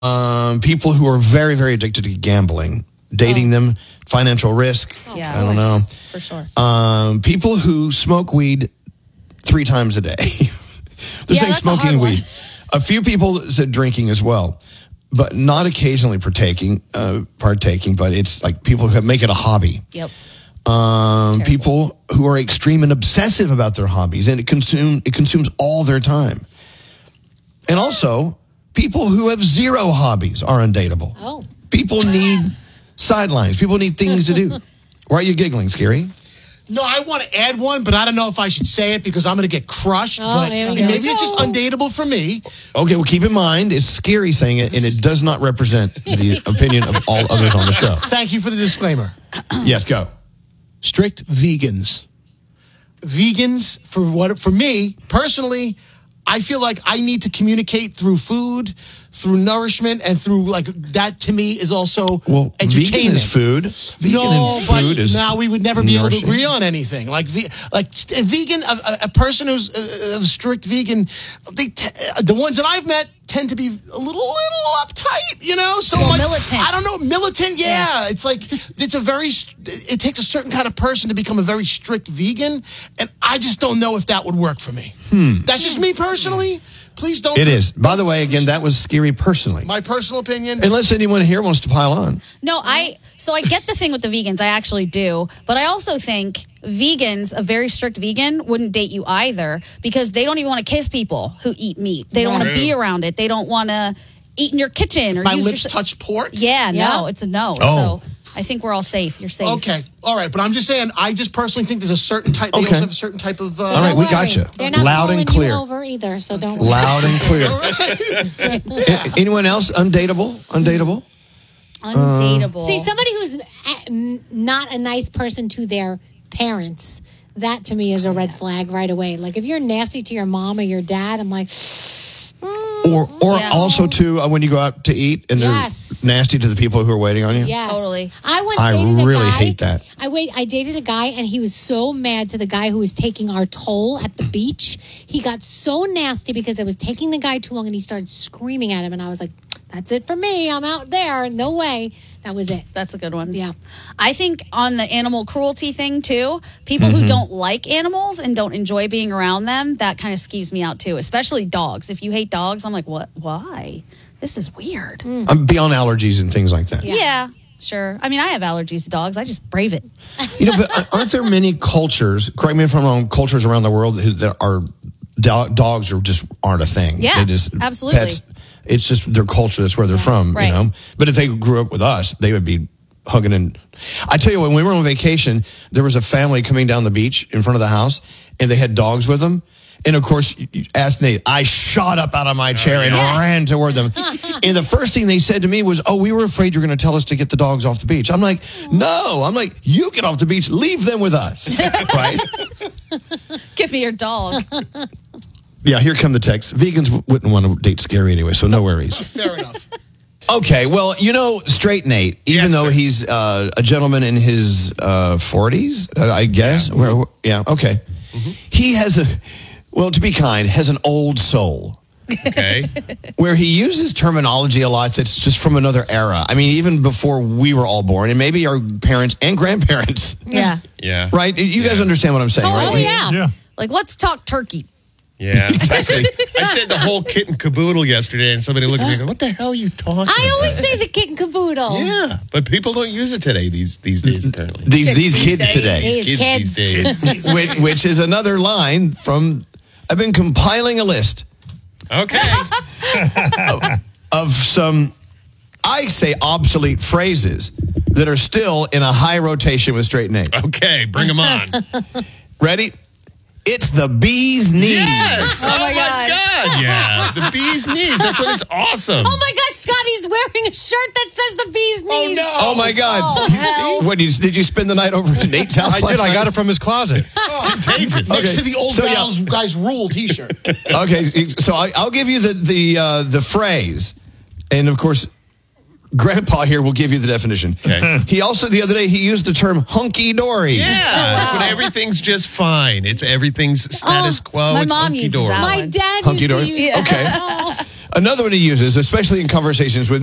People who are very, very addicted to gambling, dating them, financial risk. Yeah, I don't know. For sure. People who smoke weed 3 times a day. They're saying that's a hard smoking one. weed. A few people said drinking as well, but not occasionally partaking, but it's like people who make it a hobby. Yep. People who are extreme and obsessive about their hobbies, and it consumes all their time. And also, people who have 0 hobbies are undateable. Oh. People need sidelines. People need things to do. Why are you giggling, Scary? No, I want to add one, but I don't know if I should say it because I'm going to get crushed. Oh, but here we go. maybe it's just undateable for me. Okay, well, keep in mind, it's Scary saying it, and it does not represent the opinion of all others on the show. Thank you for the disclaimer. Yes, go. Strict vegans. Vegans, for me, personally, I feel like I need to communicate through food, through nourishment, and through, like, that to me is also entertainment. Vegan is food. Vegan and food is now we would never be able to nourishing. agree on anything. Like a vegan, a person who's a strict vegan, the ones that I've met tend to be a little uptight, you know? So like, militant. I don't know, militant, yeah. It's like, it takes a certain kind of person to become a very strict vegan, and I just don't know if that would work for me. That's just me personally. Please don't. It is. By the way, again, that was Scary personally. My personal opinion. Unless anyone here wants to pile on. No, I get the thing with the vegans. I actually do. But I also think vegans, a very strict vegan, wouldn't date you either because they don't even want to kiss people who eat meat. They don't want to be around it. They don't want to eat in your kitchen. Or My use lips touch pork? Yeah, no, it's a no. Oh. So I think we're all safe. You're safe. Okay. All right. But I'm just saying, I just personally think there's a certain type, they Okay. also have a certain type of... All right, we got you. They're not Loud pulling and clear. you over either, so don't worry. Loud and clear. Anyone else undateable? Undateable. See, somebody who's not a nice person to their parents, that to me is a red flag right away. Like if you're nasty to your mom or your dad, I'm like... Or also too when you go out to eat and Yes. they're nasty to the people who are waiting on you. Yes. Totally. I really hate that. I dated a guy and he was so mad to the guy who was taking our toll at the beach. He got so nasty because I was taking the guy too long and he started screaming at him and I was like, that's it for me. I'm out there. No way. That was it. That's a good one. Yeah. I think on the animal cruelty thing, too, people who don't like animals and don't enjoy being around them, that kind of skeeves me out, too, especially dogs. If you hate dogs, I'm like, what? Why? This is weird. I'm beyond allergies and things like that. Yeah, sure. I mean, I have allergies to dogs. I just brave it. You know, but aren't there many cultures, correct me if I'm wrong, cultures around the world that are dogs aren't a thing. Yeah, They just, absolutely. Pets, it's just their culture. That's where they're from, right. you know. But if they grew up with us, they would be hugging and... I tell you, when we were on vacation, there was a family coming down the beach in front of the house, and they had dogs with them. And, of course, you asked Nate, I shot up out of my chair and ran toward them. And the first thing they said to me was, we were afraid you were going to tell us to get the dogs off the beach. I'm like, no. I'm like, you get off the beach. Leave them with us. Right? Give me your dog. Yeah, here come the texts. Vegans wouldn't want to date Scary anyway, so no worries. Fair enough. Okay, well, you know, straight Nate, even Yes, though sir. he's a gentleman in his 40s, I guess. Yeah, okay. He has to be kind, has an old soul. Okay. Where he uses terminology a lot that's just from another era. I mean, even before we were all born, and maybe our parents and grandparents. Yeah. Yeah. Right? You guys understand what I'm saying, right? Oh, yeah. Like, let's talk turkey. Yeah. I said the whole kit and caboodle yesterday, and somebody looked at me and go, what the hell are you talking about? I always say the kit and caboodle. Yeah, but people don't use it today these days, apparently. These kids today. These kids. These days. which is another line from, I've been compiling a list Okay. of some, I say, obsolete phrases that are still in a high rotation with Straight Nate. Okay, bring them on. Ready? It's the bee's knees. Yes! Oh, my God. Yeah. The bee's knees. That's what it's awesome. Oh my gosh, Scotty's wearing a shirt that says the bee's knees. Oh my God! Oh, hell. What did you spend the night over at Nate's house? I did. last I night? got it from his closet. Contagious. Next to the old So, yeah. guys rule T-shirt. Okay, so I'll give you the phrase, and of course, Grandpa here will give you the definition. Okay. He also the other day he used the term hunky dory. Yeah, that's when everything's just fine. It's everything's status quo. my It's mom hunky uses dory. that. My dad Hunky used to dory. use Okay. Oh. Another one he uses, especially in conversations with